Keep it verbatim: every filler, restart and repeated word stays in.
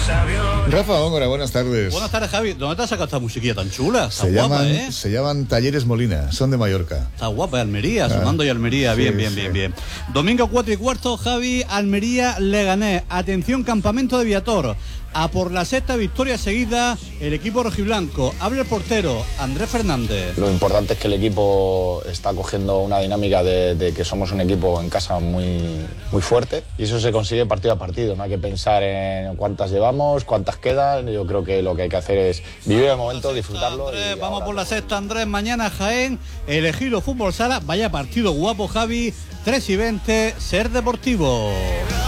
Rafa Góngora, buenas tardes. Buenas tardes, Javi. ¿Dónde te has sacado esta musiquilla tan chula? Está se, guapa, llaman, ¿eh? se llaman Talleres Molina, son de Mallorca. Está guapa, Almería, sonando ah, y Almería. Bien, sí, bien, sí. bien, bien. Domingo cuatro y cuarto, Javi, Almería, Leganés. Atención, campamento de Viator. A por la sexta victoria seguida, el equipo rojiblanco. Habla el portero, Andrés Fernández. Lo importante es que el equipo está cogiendo una dinámica de, de que somos un equipo en casa muy, muy fuerte. Y eso se consigue partido a partido. No hay que pensar en cuántas llevamos, cuántas quedan. Yo creo que lo que hay que hacer es vivir el momento, sexta, disfrutarlo. Andrés, vamos por la sexta, Andrés. Mañana Jaén, elegido Fútbol Sala. Vaya partido guapo, Javi. tres y veinte, Ser Deportivo.